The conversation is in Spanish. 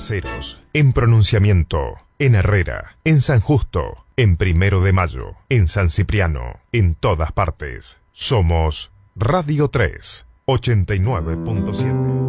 Caseros, en Pronunciamiento, en Herrera, en San Justo, en 1 de Mayo, en San Cipriano, en todas partes. Somos Radio 3, 89.7.